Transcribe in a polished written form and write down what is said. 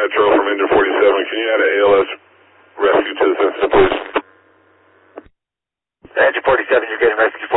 Metro from Engine 47. Can you add an ALS rescue to the system, please? Engine 47, you're getting rescue